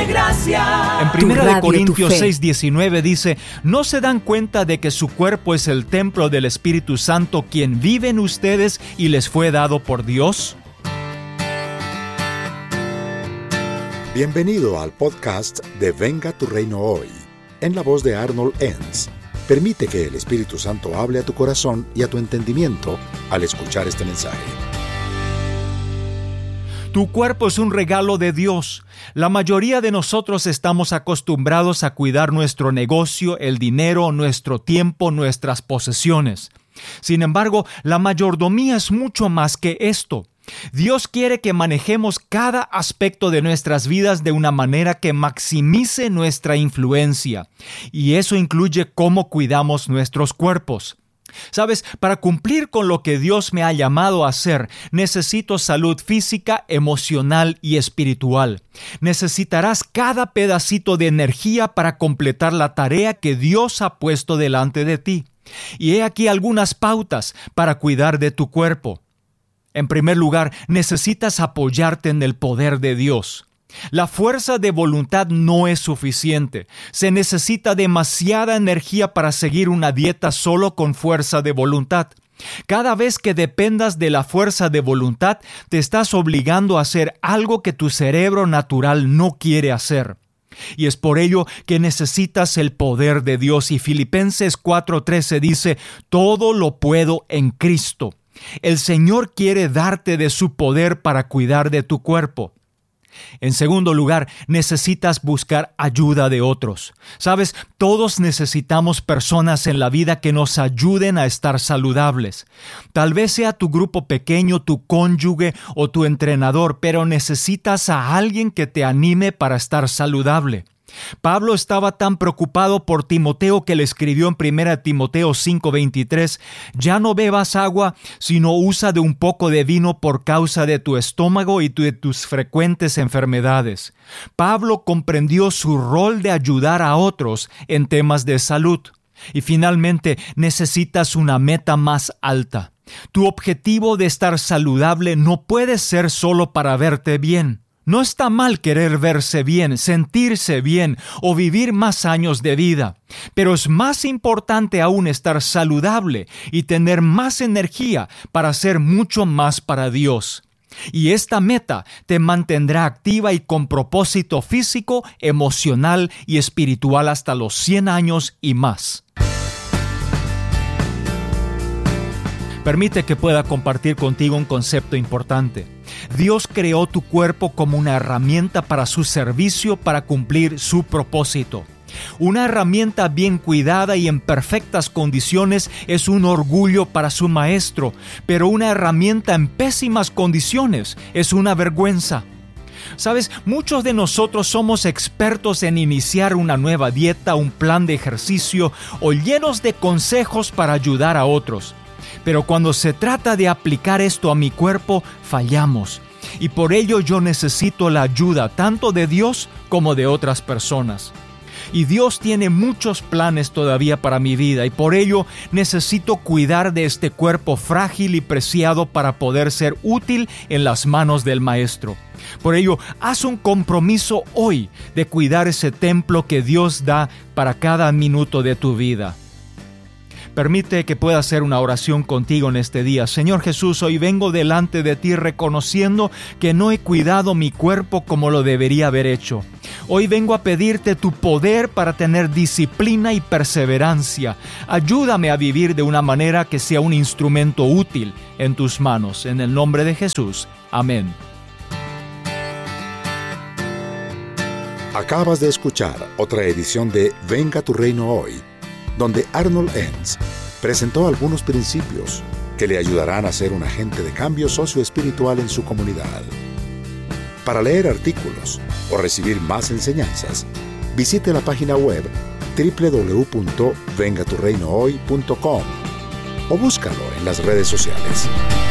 gracia. En 1 Corintios 6:19 dice: ¿no se dan cuenta de que su cuerpo es el templo del Espíritu Santo, quien vive en ustedes y les fue dado por Dios? Bienvenido al podcast de Venga tu Reino Hoy, en la voz de Arnold Enns. Permite que el Espíritu Santo hable a tu corazón y a tu entendimiento al escuchar este mensaje. Tu cuerpo es un regalo de Dios. La mayoría de nosotros estamos acostumbrados a cuidar nuestro negocio, el dinero, nuestro tiempo, nuestras posesiones. Sin embargo, la mayordomía es mucho más que esto. Dios quiere que manejemos cada aspecto de nuestras vidas de una manera que maximice nuestra influencia. Y eso incluye cómo cuidamos nuestros cuerpos. ¿Sabes? Para cumplir con lo que Dios me ha llamado a hacer, necesito salud física, emocional y espiritual. Necesitarás cada pedacito de energía para completar la tarea que Dios ha puesto delante de ti. Y he aquí algunas pautas para cuidar de tu cuerpo. En primer lugar, necesitas apoyarte en el poder de Dios. La fuerza de voluntad no es suficiente. Se necesita demasiada energía para seguir una dieta solo con fuerza de voluntad. Cada vez que dependas de la fuerza de voluntad, te estás obligando a hacer algo que tu cerebro natural no quiere hacer. Y es por ello que necesitas el poder de Dios. Y Filipenses 4:13 dice: todo lo puedo en Cristo. El Señor quiere darte de su poder para cuidar de tu cuerpo. En segundo lugar, necesitas buscar ayuda de otros. ¿Sabes? Todos necesitamos personas en la vida que nos ayuden a estar saludables. Tal vez sea tu grupo pequeño, tu cónyuge o tu entrenador, pero necesitas a alguien que te anime para estar saludable. Pablo estaba tan preocupado por Timoteo que le escribió en 1 Timoteo 5:23: ya no bebas agua, sino usa de un poco de vino por causa de tu estómago y de tus frecuentes enfermedades. Pablo comprendió su rol de ayudar a otros en temas de salud. Y finalmente, necesitas una meta más alta. Tu objetivo de estar saludable no puede ser solo para verte bien. No está mal querer verse bien, sentirse bien o vivir más años de vida, pero es más importante aún estar saludable y tener más energía para hacer mucho más para Dios. Y esta meta te mantendrá activa y con propósito físico, emocional y espiritual hasta los 100 años y más. Permite que pueda compartir contigo un concepto importante. Dios creó tu cuerpo como una herramienta para su servicio, para cumplir su propósito. Una herramienta bien cuidada y en perfectas condiciones es un orgullo para su maestro, pero una herramienta en pésimas condiciones es una vergüenza. ¿Sabes? Muchos de nosotros somos expertos en iniciar una nueva dieta, un plan de ejercicio o llenos de consejos para ayudar a otros. Pero cuando se trata de aplicar esto a mi cuerpo, fallamos. Y por ello yo necesito la ayuda tanto de Dios como de otras personas. Y Dios tiene muchos planes todavía para mi vida y por ello necesito cuidar de este cuerpo frágil y preciado para poder ser útil en las manos del Maestro. Por ello, haz un compromiso hoy de cuidar ese templo que Dios da para cada minuto de tu vida. Permite que pueda hacer una oración contigo en este día. Señor Jesús, hoy vengo delante de ti reconociendo que no he cuidado mi cuerpo como lo debería haber hecho. Hoy vengo a pedirte tu poder para tener disciplina y perseverancia. Ayúdame a vivir de una manera que sea un instrumento útil en tus manos. En el nombre de Jesús. Amén. Acabas de escuchar otra edición de Venga tu Reino Hoy, donde Arnold Enns presentó algunos principios que le ayudarán a ser un agente de cambio socioespiritual en su comunidad. Para leer artículos o recibir más enseñanzas, visite la página web www.vengaturreinohoy.com o búscalo en las redes sociales.